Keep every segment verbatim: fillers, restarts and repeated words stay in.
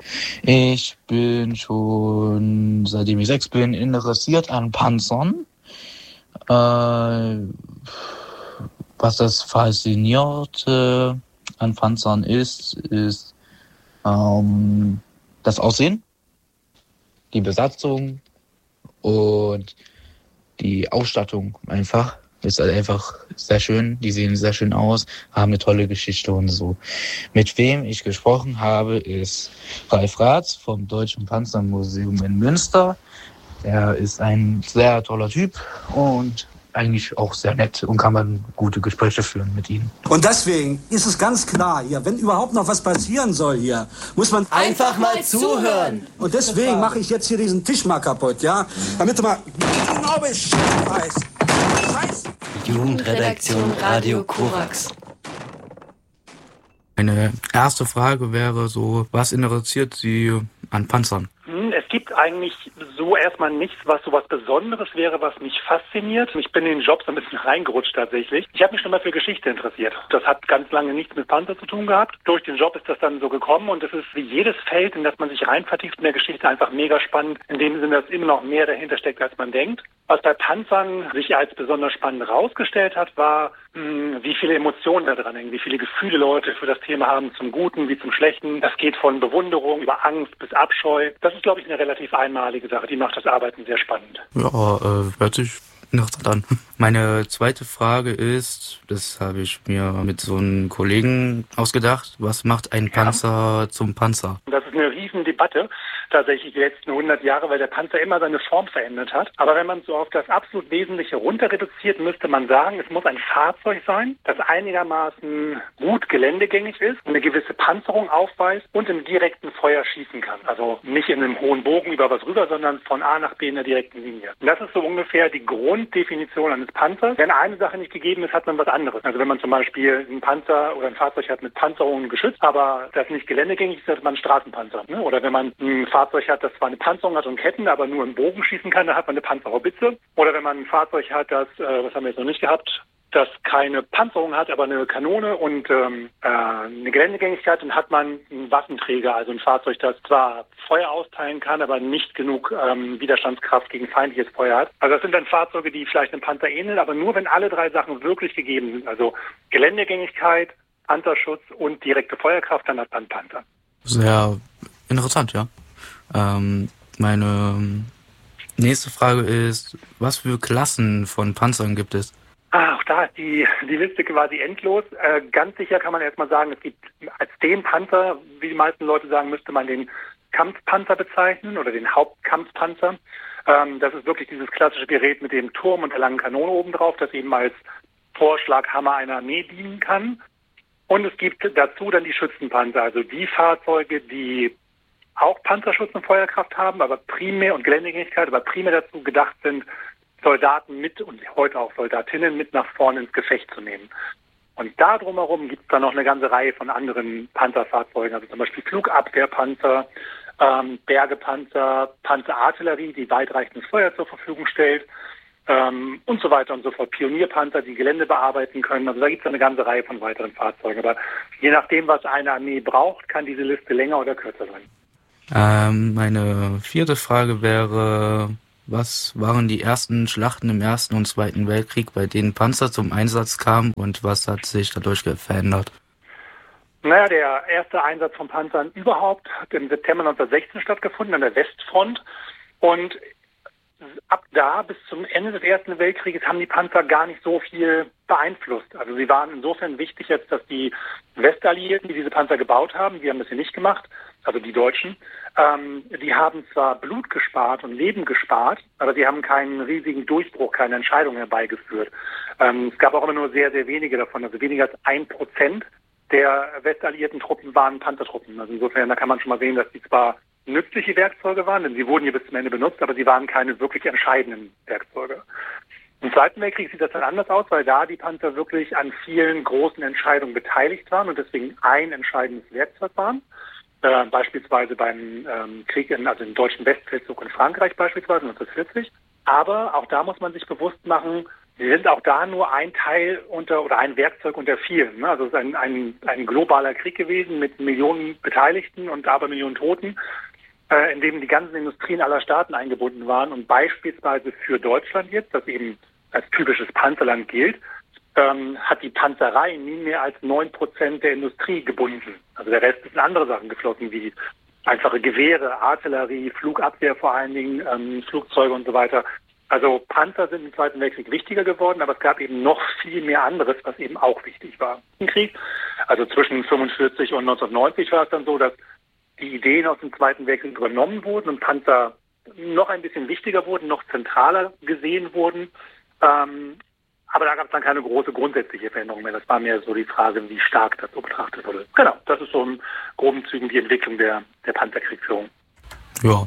Ich bin schon, seitdem ich sechs bin, interessiert an Panzern. Äh, was das Faszinierende an Panzern ist, ist ähm, das Aussehen, die Besatzung und die Ausstattung einfach. Ist halt einfach sehr schön, die sehen sehr schön aus, haben eine tolle Geschichte und so. Mit wem ich gesprochen habe, ist Ralf Ratz vom Deutschen Panzermuseum in Münster. Er ist ein sehr toller Typ und eigentlich auch sehr nett und kann man gute Gespräche führen mit ihm. Und deswegen ist es ganz klar hier, wenn überhaupt noch was passieren soll hier, muss man einfach mal zuhören. Und deswegen mache ich jetzt hier diesen Tisch mal kaputt, ja? Damit du mal genau Bescheid weißt. Scheiße. Jugendredaktion Radio Korax. Meine erste Frage wäre so, was interessiert Sie an Panzern? Es gibt eigentlich so erstmal nichts, was so was Besonderes wäre, was mich fasziniert. Ich bin in den Job so ein bisschen reingerutscht tatsächlich. Ich habe mich schon mal für Geschichte interessiert. Das hat ganz lange nichts mit Panzer zu tun gehabt. Durch den Job ist das dann so gekommen und es ist wie jedes Feld, in das man sich rein vertieft in der Geschichte, einfach mega spannend. In dem Sinne, dass immer noch mehr dahinter steckt, als man denkt. Was bei Panzern sich als besonders spannend herausgestellt hat, war, mh, wie viele Emotionen da dran hängen, wie viele Gefühle Leute für das Thema haben, zum Guten wie zum Schlechten. Das geht von Bewunderung über Angst bis Abscheu. Das ist, glaube ich, eine relativ einmalige Sache. Die macht das Arbeiten sehr spannend. Ja, äh, hört sich interessant an. Meine zweite Frage ist, das habe ich mir mit so einem Kollegen ausgedacht, was macht ein Panzer ja. zum Panzer? Das ist eine riesen Debatte, tatsächlich die letzten hundert Jahre, weil der Panzer immer seine Form verändert hat. Aber wenn man so auf das absolut Wesentliche runter reduziert, müsste man sagen, es muss ein Fahrzeug sein, das einigermaßen gut geländegängig ist, eine gewisse Panzerung aufweist und im direkten Feuer schießen kann. Also nicht in einem hohen Bogen über was rüber, sondern von A nach B in der direkten Linie. Und das ist so ungefähr die Grunddefinition eines Panzers. Wenn eine Sache nicht gegeben ist, hat man was anderes. Also wenn man zum Beispiel einen Panzer oder ein Fahrzeug hat mit Panzerungen geschützt, aber das nicht geländegängig ist, hat man einen Straßenpanzer. Ne? Oder wenn man ein Fahrzeug hat, das zwar eine Panzerung hat und Ketten, aber nur im Bogen schießen kann, dann hat man eine Panzerhaubitze. Oder wenn man ein Fahrzeug hat, das, äh, was haben wir jetzt noch nicht gehabt, das keine Panzerung hat, aber eine Kanone und ähm, äh, eine Geländegängigkeit, dann hat man einen Waffenträger, also ein Fahrzeug, das zwar Feuer austeilen kann, aber nicht genug ähm, Widerstandskraft gegen feindliches Feuer hat. Also das sind dann Fahrzeuge, die vielleicht einem Panzer ähneln, aber nur wenn alle drei Sachen wirklich gegeben sind, also Geländegängigkeit, Panzerschutz und direkte Feuerkraft, dann hat man einen Panzer. Sehr interessant, ja. Ähm, meine nächste Frage ist, was für Klassen von Panzern gibt es? Ah, auch da ist die, die Liste quasi endlos. Äh, ganz sicher kann man erstmal sagen, es gibt als den Panzer, wie die meisten Leute sagen, müsste man den Kampfpanzer bezeichnen oder den Hauptkampfpanzer. Ähm, das ist wirklich dieses klassische Gerät mit dem Turm und der langen Kanone oben drauf, das eben als Vorschlaghammer einer Armee dienen kann. Und es gibt dazu dann die Schützenpanzer, also die Fahrzeuge, die auch Panzerschutz und Feuerkraft haben, aber primär und Geländegängigkeit, aber primär dazu gedacht sind, Soldaten mit und heute auch Soldatinnen mit nach vorne ins Gefecht zu nehmen. Und da drumherum gibt es dann noch eine ganze Reihe von anderen Panzerfahrzeugen, also zum Beispiel Flugabwehrpanzer, ähm, Bergepanzer, Panzerartillerie, die weitreichendes Feuer zur Verfügung stellt ähm, und so weiter und so fort. Pionierpanzer, die Gelände bearbeiten können. Also da gibt es eine ganze Reihe von weiteren Fahrzeugen. Aber je nachdem, was eine Armee braucht, kann diese Liste länger oder kürzer sein. Ähm, meine vierte Frage wäre, was waren die ersten Schlachten im Ersten und Zweiten Weltkrieg, bei denen Panzer zum Einsatz kamen und was hat sich dadurch verändert? Naja, der erste Einsatz von Panzern überhaupt hat im September neunzehnhundertsechzehn stattgefunden an der Westfront und ab da bis zum Ende des Ersten Weltkrieges haben die Panzer gar nicht so viel beeinflusst. Also sie waren insofern wichtig jetzt, dass die Westalliierten, die diese Panzer gebaut haben, die haben das hier nicht gemacht, also die Deutschen, ähm, die haben zwar Blut gespart und Leben gespart, aber sie haben keinen riesigen Durchbruch, keine Entscheidung herbeigeführt. Ähm, es gab auch immer nur sehr, sehr wenige davon, also weniger als ein Prozent der westalliierten Truppen waren Panzertruppen. Also insofern, da kann man schon mal sehen, dass die zwar nützliche Werkzeuge waren, denn sie wurden hier bis zum Ende benutzt, aber sie waren keine wirklich entscheidenden Werkzeuge. Im Zweiten Weltkrieg sieht das dann anders aus, weil da die Panzer wirklich an vielen großen Entscheidungen beteiligt waren und deswegen ein entscheidendes Werkzeug waren. Äh, beispielsweise beim ähm, Krieg, in, also im deutschen Westfeldzug in Frankreich beispielsweise neunzehnhundertvierzig. Aber auch da muss man sich bewusst machen, Sie sind auch da nur ein Teil unter oder ein Werkzeug unter vielen. Ne? Also es ist ein, ein, ein globaler Krieg gewesen mit Millionen Beteiligten und Abermillionen Toten, äh, in dem die ganzen Industrien aller Staaten eingebunden waren. Und beispielsweise für Deutschland jetzt, das eben als typisches Panzerland gilt, ähm, hat die Panzerei nie mehr als neun Prozent der Industrie gebunden. Also der Rest ist in andere Sachen geflossen, wie einfache Gewehre, Artillerie, Flugabwehr vor allen Dingen, ähm, Flugzeuge und so weiter. Also Panzer sind im Zweiten Weltkrieg wichtiger geworden, aber es gab eben noch viel mehr anderes, was eben auch wichtig war im Krieg. Also zwischen fünfundvierzig und neunzehnhundertneunzig war es dann so, dass die Ideen aus dem Zweiten Weltkrieg übernommen wurden und Panzer noch ein bisschen wichtiger wurden, noch zentraler gesehen wurden. Ähm, aber da gab es dann keine große grundsätzliche Veränderung mehr. Das war mehr so die Frage, wie stark das so betrachtet wurde. Genau, das ist so in groben Zügen die Entwicklung der, der Panzerkriegführung. Ja,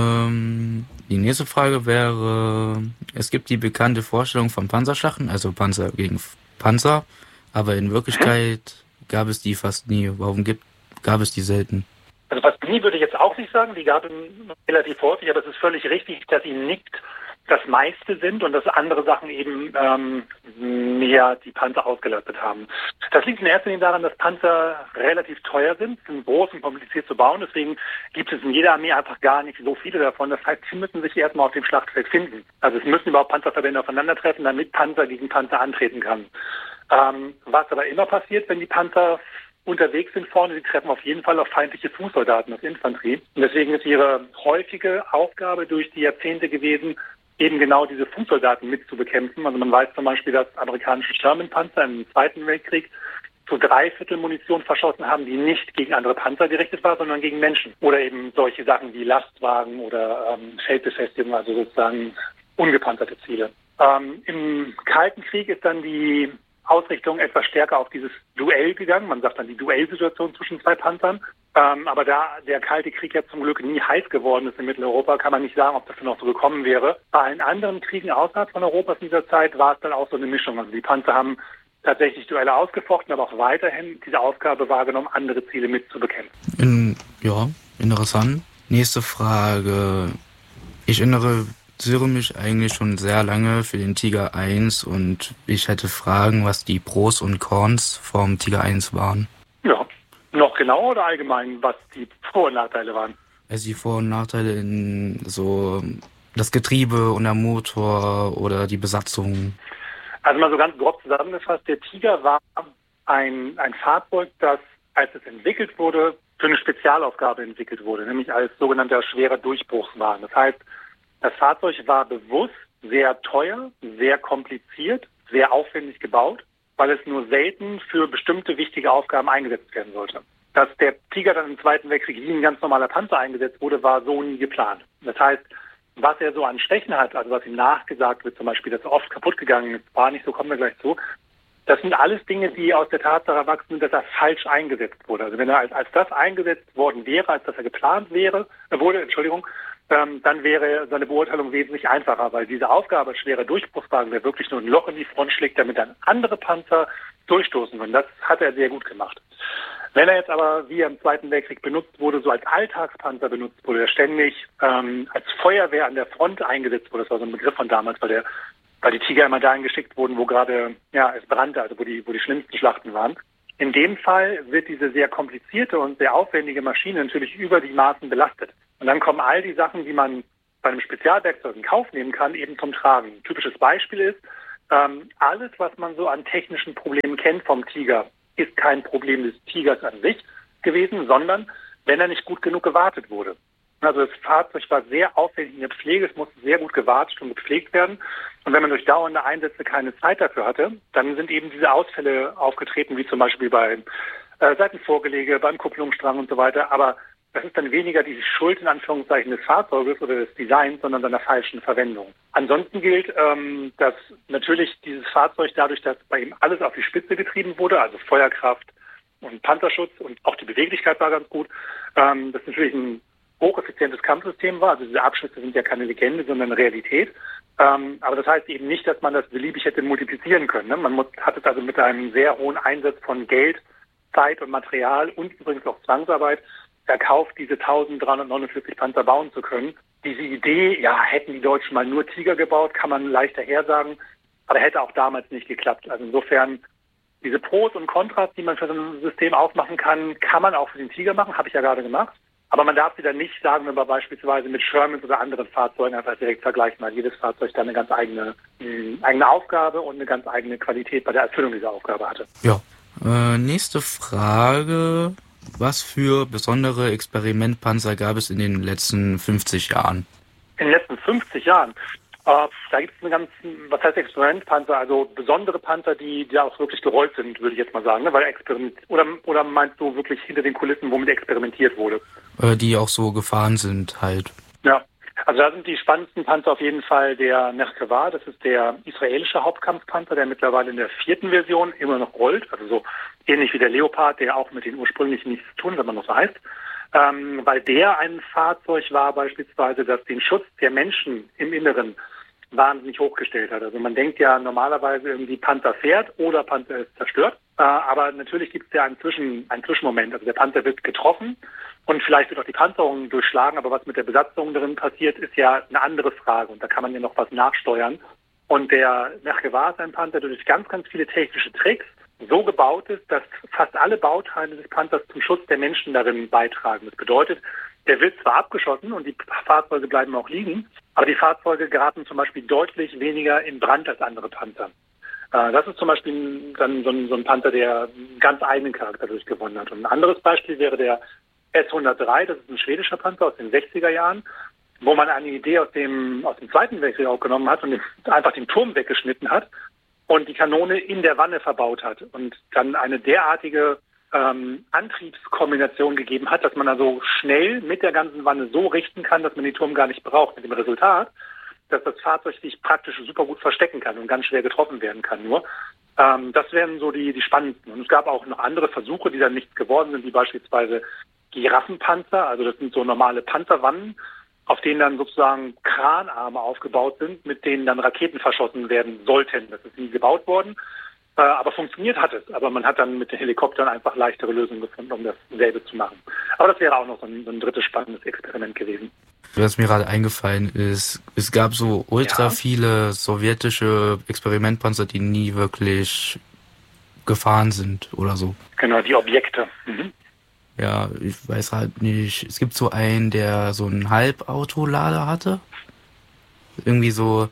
ähm, die nächste Frage wäre, es gibt die bekannte Vorstellung von Panzerschlachten, also Panzer gegen Panzer, aber in Wirklichkeit gab es die fast nie. Warum gibt, gab es die selten? Also fast nie würde ich jetzt auch nicht sagen, die gab es relativ häufig, aber es ist völlig richtig, dass sie nicht das meiste sind und dass andere Sachen eben ähm, mehr die Panzer ausgelastet haben. Das liegt in erster Linie daran, dass Panzer relativ teuer sind, sind groß und kompliziert zu bauen. Deswegen gibt es in jeder Armee einfach gar nicht so viele davon. Das heißt, sie müssen sich erstmal auf dem Schlachtfeld finden. Also es müssen überhaupt Panzerverbände aufeinandertreffen, damit Panzer gegen Panzer antreten kann. Ähm, was aber immer passiert, wenn die Panzer unterwegs sind vorne, sie treffen auf jeden Fall auf feindliche Fußsoldaten, auf Infanterie. Und deswegen ist ihre häufige Aufgabe durch die Jahrzehnte gewesen, eben genau diese Fußsoldaten mitzubekämpfen. Also man weiß zum Beispiel, dass amerikanische Sherman-Panzer im Zweiten Weltkrieg so drei Viertel Munition verschossen haben, die nicht gegen andere Panzer gerichtet war, sondern gegen Menschen. Oder eben solche Sachen wie Lastwagen oder ähm, Feldbefestigungen, also sozusagen ungepanzerte Ziele. Ähm, Im Kalten Krieg ist dann die Ausrichtung etwas stärker auf dieses Duell gegangen. Man sagt dann die Duellsituation zwischen zwei Panzern. Ähm, aber da der Kalte Krieg ja zum Glück nie heiß geworden ist in Mitteleuropa, kann man nicht sagen, ob das noch so gekommen wäre. Bei allen anderen Kriegen außerhalb von Europas in dieser Zeit war es dann auch so eine Mischung. Also die Panzer haben tatsächlich Duelle ausgefochten, aber auch weiterhin diese Aufgabe wahrgenommen, andere Ziele mitzubekämpfen. In, ja, interessant. Nächste Frage. Ich erinnere mich eigentlich schon sehr lange für den Tiger eins und ich hätte Fragen, was die Pros und Cons vom Tiger eins waren. Ja, noch genauer oder allgemein, was die Vor- und Nachteile waren? Also die Vor- und Nachteile in so das Getriebe und der Motor oder die Besatzung. Also mal so ganz grob zusammengefasst, der Tiger war ein, ein Fahrzeug, das, als es entwickelt wurde, für eine Spezialaufgabe entwickelt wurde, nämlich als sogenannter schwerer Durchbruchswagen. Das heißt, das Fahrzeug war bewusst sehr teuer, sehr kompliziert, sehr aufwendig gebaut, weil es nur selten für bestimmte wichtige Aufgaben eingesetzt werden sollte. Dass der Tiger dann im Zweiten Weltkrieg wie ein ganz normaler Panzer eingesetzt wurde, war so nie geplant. Das heißt, was er so an Schwächen hat, also was ihm nachgesagt wird, zum Beispiel, dass er oft kaputt gegangen ist, war nicht so, kommen wir gleich zu. Das sind alles Dinge, die aus der Tatsache erwachsen sind, dass er falsch eingesetzt wurde. Also wenn er als, als das eingesetzt worden wäre, als dass er geplant wäre, äh, wurde, Entschuldigung, ähm, dann wäre seine Beurteilung wesentlich einfacher, weil diese Aufgabe, schwerer Durchbruchswagen, der wirklich nur ein Loch in die Front schlägt, damit dann andere Panzer durchstoßen können. Das hat er sehr gut gemacht. Wenn er jetzt aber, wie er im Zweiten Weltkrieg benutzt wurde, so als Alltagspanzer benutzt wurde, der ständig ähm, als Feuerwehr an der Front eingesetzt wurde, das war so ein Begriff von damals, weil der weil die Tiger immer dahin geschickt wurden, wo gerade ja es brannte, also wo die wo die schlimmsten Schlachten waren. In dem Fall wird diese sehr komplizierte und sehr aufwendige Maschine natürlich über die Maßen belastet. Und dann kommen all die Sachen, die man bei einem Spezialwerkzeug in Kauf nehmen kann, eben zum Tragen. Ein typisches Beispiel ist, ähm, alles, was man so an technischen Problemen kennt vom Tiger, ist kein Problem des Tigers an sich gewesen, sondern wenn er nicht gut genug gewartet wurde. Also das Fahrzeug war sehr aufwendig in der Pflege, es musste sehr gut gewartet und gepflegt werden. Und wenn man durch dauernde Einsätze keine Zeit dafür hatte, dann sind eben diese Ausfälle aufgetreten, wie zum Beispiel bei äh, Seitenvorgelege, beim Kupplungsstrang und so weiter. Aber das ist dann weniger die Schuld in Anführungszeichen des Fahrzeuges oder des Designs, sondern seiner falschen Verwendung. Ansonsten gilt, ähm, dass natürlich dieses Fahrzeug dadurch, dass bei ihm alles auf die Spitze getrieben wurde, also Feuerkraft und Panzerschutz und auch die Beweglichkeit war ganz gut, ähm, das natürlich ein hocheffizientes Kampfsystem war. Also diese Abschnitte sind ja keine Legende, sondern Realität. Ähm, aber das heißt eben nicht, dass man das beliebig hätte multiplizieren können. Ne? Man muss, hat es also mit einem sehr hohen Einsatz von Geld, Zeit und Material und übrigens auch Zwangsarbeit erkauft, diese eintausenddreihundertneunundvierzig Panzer bauen zu können. Diese Idee, ja, hätten die Deutschen mal nur Tiger gebaut, kann man leichter hersagen. aber hätte auch damals nicht geklappt. Also insofern, diese Pros und Kontras, die man für so ein System aufmachen kann, kann man auch für den Tiger machen, habe ich ja gerade gemacht. Aber man darf sie dann nicht, sagen wir mal beispielsweise mit Shermans oder anderen Fahrzeugen einfach direkt vergleichen, weil jedes Fahrzeug dann eine ganz eigene, mh, eigene Aufgabe und eine ganz eigene Qualität bei der Erfüllung dieser Aufgabe hatte. Ja. Äh, nächste Frage. Was für besondere Experimentpanzer gab es in den letzten fünfzig Jahren? In den letzten fünfzig Jahren? Äh, da gibt es eine ganz, was heißt Experimentpanzer, also besondere Panzer, die, die auch wirklich gerollt sind, würde ich jetzt mal sagen, ne? Weil Experiment, oder, oder meinst du wirklich hinter den Kulissen, womit experimentiert wurde? Äh, die auch so gefahren sind halt. Ja, also da sind die spannendsten Panzer auf jeden Fall der Merkava, das ist der israelische Hauptkampfpanzer, der mittlerweile in der vierten Version immer noch rollt, also so ähnlich wie der Leopard, der auch mit den ursprünglichen nichts zu tun, wenn man noch so heißt. Ähm, weil der ein Fahrzeug war beispielsweise, das den Schutz der Menschen im Inneren wahnsinnig hochgestellt hat. Also man denkt ja normalerweise irgendwie Panzer fährt oder Panzer ist zerstört. Äh, aber natürlich gibt es ja einen, Zwischen, einen Zwischenmoment. Also der Panzer wird getroffen und vielleicht wird auch die Panzerung durchschlagen. Aber was mit der Besatzung drin passiert, ist ja eine andere Frage. Und da kann man ja noch was nachsteuern. Und der Merkava ist ein Panzer, der durch ganz, ganz viele technische Tricks so gebaut ist, dass fast alle Bauteile des Panzers zum Schutz der Menschen darin beitragen. Das bedeutet, der wird zwar abgeschossen und die Fahrzeuge bleiben auch liegen, aber die Fahrzeuge geraten zum Beispiel deutlich weniger in Brand als andere Panzer. Äh, das ist zum Beispiel dann so ein, so ein Panzer, der einen ganz eigenen Charakter durchgewonnen hat. Und ein anderes Beispiel wäre der S hundertdrei, das ist ein schwedischer Panzer aus den sechziger Jahren, wo man eine Idee aus dem, aus dem Zweiten Weltkrieg auch genommen hat und einfach den Turm weggeschnitten hat und die Kanone in der Wanne verbaut hat und dann eine derartige ähm, Antriebskombination gegeben hat, dass man also schnell mit der ganzen Wanne so richten kann, dass man den Turm gar nicht braucht. Mit dem Resultat, dass das Fahrzeug sich praktisch super gut verstecken kann und ganz schwer getroffen werden kann nur. Ähm, das wären so die, die spannendsten. Und es gab auch noch andere Versuche, die dann nichts geworden sind, wie beispielsweise Giraffenpanzer. Also das sind so normale Panzerwannen, auf denen dann sozusagen Kranarme aufgebaut sind, mit denen dann Raketen verschossen werden sollten. Das ist nie gebaut worden, äh, aber funktioniert hat es. Aber man hat dann mit den Helikoptern einfach leichtere Lösungen gefunden, um dasselbe zu machen. Aber das wäre auch noch so ein, so ein drittes spannendes Experiment gewesen. Was mir gerade eingefallen ist, es gab so ultra ja. viele sowjetische Experimentpanzer, die nie wirklich gefahren sind oder so. Genau, die Objekte. Mhm. Ja, ich weiß halt nicht. Es gibt so einen, der so einen Halbautolader hatte. Irgendwie so,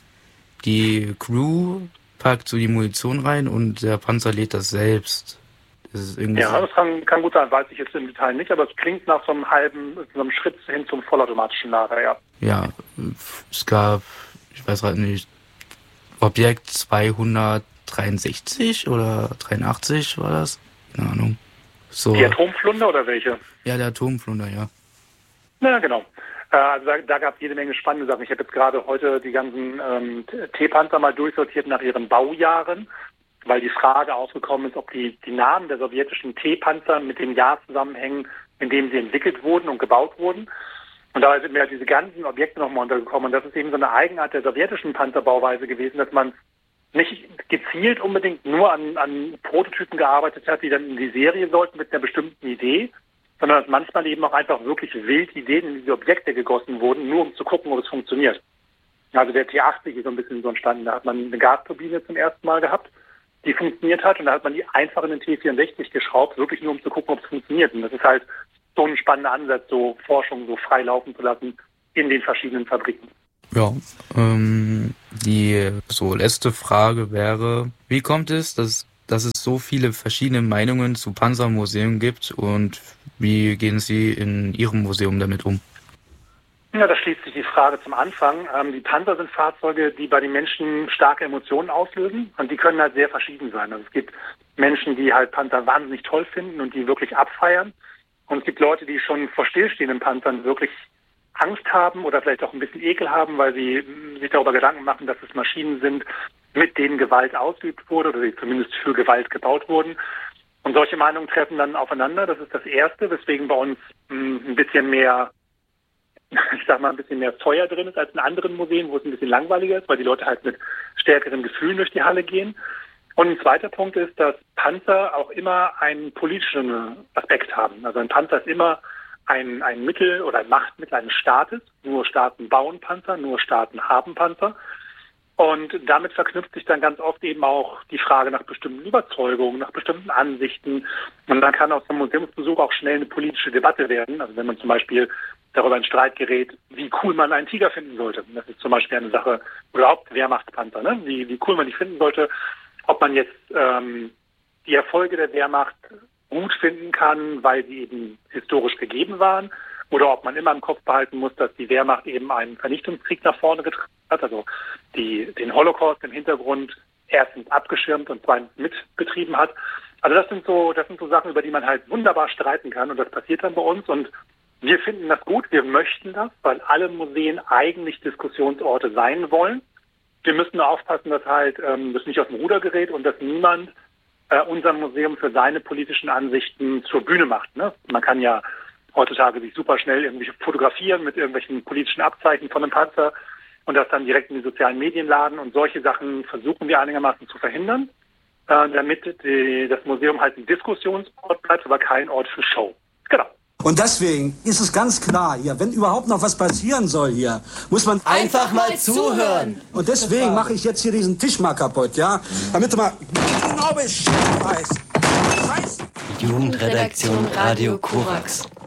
die Crew packt so die Munition rein und der Panzer lädt das selbst. Das ist irgendwie ja, so. das kann, kann gut sein, weiß ich jetzt im Detail nicht, aber es klingt nach so einem halben, so einem Schritt hin zum vollautomatischen Lader, ja. Ja, es gab, ich weiß halt nicht, Objekt zweihundertdreiundsechzig oder dreiundachtzig war das? Keine Ahnung. So. Die Atomflunder oder welche? Ja, der Atomflunder, ja. Ja, genau. Also da, da gab es jede Menge spannende Sachen. Ich habe jetzt gerade heute die ganzen ähm, T-Panzer mal durchsortiert nach ihren Baujahren, weil die Frage aufgekommen ist, ob die, die Namen der sowjetischen T-Panzer mit dem Jahr zusammenhängen, in dem sie entwickelt wurden und gebaut wurden. Und da sind mir halt diese ganzen Objekte nochmal untergekommen. Und das ist eben so eine Eigenart der sowjetischen Panzerbauweise gewesen, dass man nicht gezielt unbedingt nur an, an Prototypen gearbeitet hat, die dann in die Serie sollten mit einer bestimmten Idee, sondern dass manchmal eben auch einfach wirklich wild Ideen in diese Objekte gegossen wurden, nur um zu gucken, ob es funktioniert. Also der T achtzig ist so ein bisschen so entstanden. Da hat man eine Gasturbine zum ersten Mal gehabt, die funktioniert hat, und da hat man die einfach in den T vierundsechzig geschraubt, wirklich nur um zu gucken, ob es funktioniert. Und das ist halt so ein spannender Ansatz, so Forschung so frei laufen zu lassen in den verschiedenen Fabriken. Ja, ähm, die so letzte Frage wäre, wie kommt es, dass, dass es so viele verschiedene Meinungen zu Panzermuseum gibt und wie gehen Sie in Ihrem Museum damit um? Ja, da schließt sich die Frage zum Anfang. Ähm, die Panzer sind Fahrzeuge, die bei den Menschen starke Emotionen auslösen, und die können halt sehr verschieden sein. Also es gibt Menschen, die halt Panzer wahnsinnig toll finden und die wirklich abfeiern, und es gibt Leute, die schon vor stillstehenden Panzern wirklich Angst haben oder vielleicht auch ein bisschen Ekel haben, weil sie sich darüber Gedanken machen, dass es Maschinen sind, mit denen Gewalt ausgeübt wurde oder die zumindest für Gewalt gebaut wurden. Und solche Meinungen treffen dann aufeinander. Das ist das Erste, weswegen bei uns mh, ein bisschen mehr, ich sag mal, ein bisschen mehr Feuer drin ist als in anderen Museen, wo es ein bisschen langweiliger ist, weil die Leute halt mit stärkeren Gefühlen durch die Halle gehen. Und ein zweiter Punkt ist, dass Panzer auch immer einen politischen Aspekt haben. Also ein Panzer ist immer ein, ein Mittel oder ein Machtmittel eines Staates. Nur Staaten bauen Panzer, nur Staaten haben Panzer. Und damit verknüpft sich dann ganz oft eben auch die Frage nach bestimmten Überzeugungen, nach bestimmten Ansichten. Und dann kann aus dem Museumsbesuch auch schnell eine politische Debatte werden. Also wenn man zum Beispiel darüber in Streit gerät, wie cool man einen Tiger finden sollte. Das ist zum Beispiel eine Sache, oder überhaupt Wehrmachtspanzer, ne? wie, wie cool man die finden sollte. Ob man jetzt ähm, die Erfolge der Wehrmacht gut finden kann, weil sie eben historisch gegeben waren. Oder ob man immer im Kopf behalten muss, dass die Wehrmacht eben einen Vernichtungskrieg nach vorne getragen hat, also die, den Holocaust im Hintergrund erstens abgeschirmt und zweitens mitbetrieben hat. Also das sind so, das sind so Sachen, über die man halt wunderbar streiten kann, und das passiert dann bei uns, und wir finden das gut, wir möchten das, weil alle Museen eigentlich Diskussionsorte sein wollen. Wir müssen nur aufpassen, dass halt ähm, das nicht aus dem Ruder gerät und dass niemand äh, unser Museum für seine politischen Ansichten zur Bühne macht. Ne? Man kann ja heutzutage sich super schnell irgendwie fotografieren mit irgendwelchen politischen Abzeichen von einem Panzer und das dann direkt in die sozialen Medien laden, und solche Sachen versuchen wir einigermaßen zu verhindern, äh, damit die, das Museum halt ein Diskussionsort bleibt, aber kein Ort für Show. Genau. Und deswegen ist es ganz klar hier, wenn überhaupt noch was passieren soll hier, muss man Einfach mal zuhören. Und deswegen mache ich jetzt hier diesen Tisch mal kaputt, ja? Damit du mal genau Bescheid weißt. Scheiße. Jugendredaktion Radio Korax.